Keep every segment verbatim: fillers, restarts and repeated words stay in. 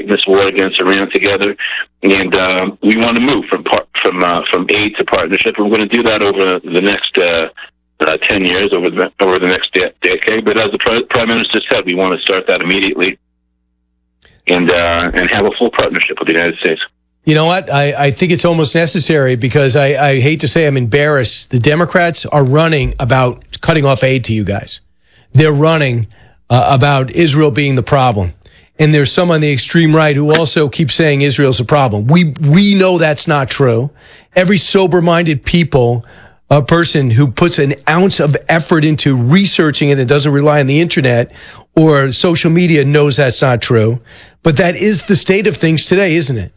fighting this war against Iran together, and uh, we want to move from par- from uh, from aid to partnership. We're going to do that over the next uh, uh, ten years, over the over the next de- decade. But as the pre- Prime Minister said, we want to start that immediately, and uh, and have a full partnership with the United States. You know what? I, I think it's almost necessary because I, I hate to say I'm embarrassed. The Democrats are running about cutting off aid to you guys. They're running uh, about Israel being the problem. And there's some on the extreme right who also keep saying Israel's a problem. We we know that's not true. Every sober-minded people, a person who puts an ounce of effort into researching it and doesn't rely on the internet or social media knows that's not true. But that is the state of things today, isn't it?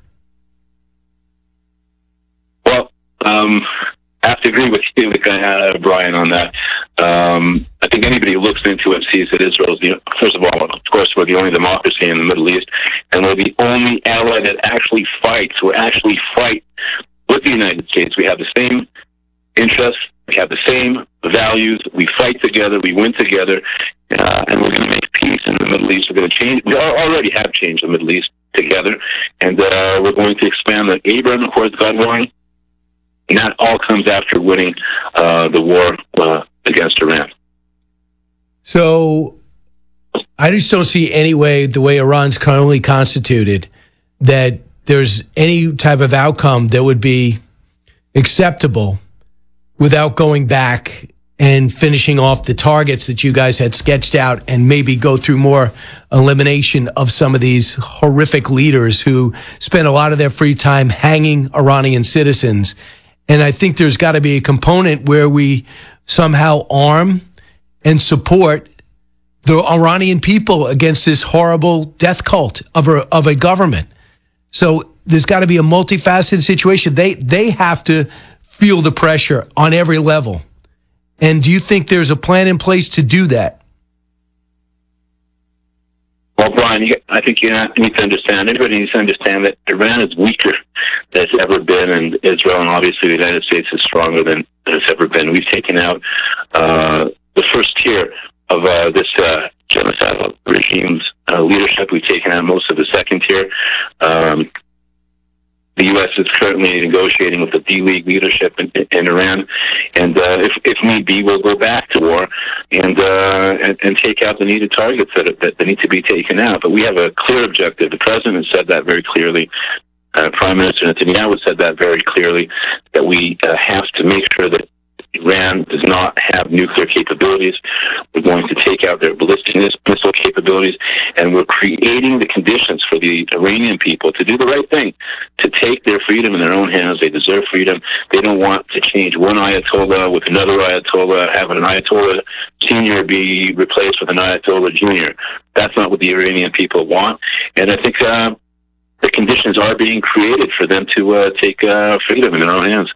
Well, um, I have to agree with you, uh, Brian, on that. Um, I think anybody who looks into it sees that Israel is, the, first of all, of course, we're the only democracy in the Middle East, and we're the only ally that actually fights. We actually fight with the United States. We have the same interests. We have the same values. We fight together. We win together, uh, and we're going to make peace in the Middle East. We're going to change. We already have changed the Middle East together, and uh, we're going to expand the Abraham Accords, God willing. And that all comes after winning uh, the war uh, against Iran. So I just don't see any way, the way Iran's currently constituted, that there's any type of outcome that would be acceptable without going back and finishing off the targets that you guys had sketched out and maybe go through more elimination of some of these horrific leaders who spend a lot of their free time hanging Iranian citizens. And I think there's got to be a component where we somehow arm and support the Iranian people against this horrible death cult of a, of a government. So there's got to be a multifaceted situation. They they have to feel the pressure on every level. And do you think there's a plan in place to do that? Well, Brian, you, I think you need to understand, anybody needs to understand that Iran is weaker than it's ever been, and Israel and obviously the United States is stronger than, than it's ever been. We've taken out uh, the first tier of uh, this uh, genocidal regime's uh, leadership. We've taken out most of the second tier. Um, The U S is currently negotiating with the D-League leadership in, in Iran, and uh, if, if need be, we'll go back to war and, uh, and and take out the needed targets that, that that need to be taken out. But we have a clear objective. The president said that very clearly. Uh, Prime Minister Netanyahu said that very clearly, that we uh, have to make sure that Iran does not have nuclear capabilities. We're going to take out their ballistic missile capabilities, and we're creating the conditions for the Iranian people to do the right thing, to take their freedom in their own hands. They deserve freedom. They don't want to change one Ayatollah with another Ayatollah, have an Ayatollah senior be replaced with an Ayatollah junior. That's not what the Iranian people want, and I think uh, the conditions are being created for them to uh, take uh, freedom in their own hands.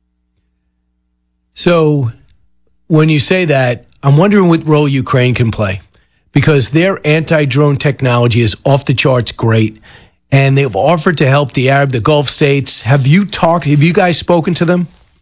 So when you say that, I'm wondering what role Ukraine can play, because their anti-drone technology is off the charts great, and they've offered to help the Arab, the Gulf states. Have you talked, have you guys spoken to them?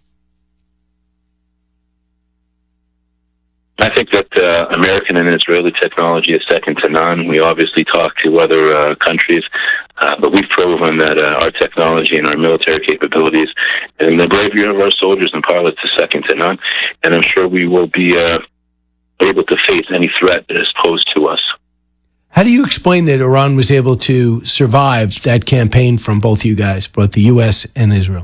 I think that uh, American and Israeli technology is second to none. We obviously talk to other uh, countries, uh, but we've proven that uh, our technology and our military capabilities and the bravery of our soldiers and pilots is second to none. And I'm sure we will be uh, able to face any threat that is posed to us. How do you explain that Iran was able to survive that campaign from both you guys, both the U S and Israel?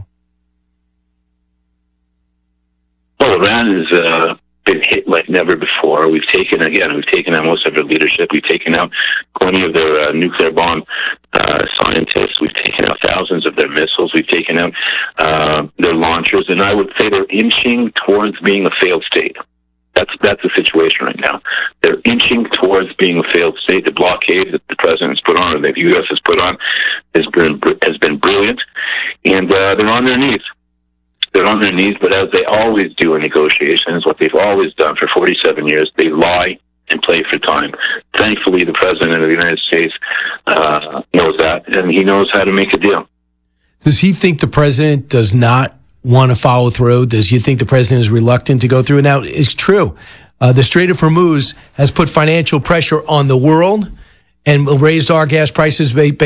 Well, Iran is uh, been hit like never before. We've taken, again, we've taken out most of their leadership. We've taken out twenty of their uh, nuclear bomb uh, scientists. We've taken out thousands of their missiles. We've taken out uh, their launchers. And I would say they're inching towards being a failed state. That's that's the situation right now. They're inching towards being a failed state. The blockade that the president has put on, or the U S has put on, has been has been brilliant, and uh, they're on their knees. They're on their knees, but as they always do in negotiations, what they've always done for forty-seven years, they lie and play for time. Thankfully, the president of the United States uh, knows that, and he knows how to make a deal. Does he think the president does not want to follow through? Does you think the president is reluctant to go through? Now, it's true. Uh, the Strait of Hormuz has put financial pressure on the world and raised our gas prices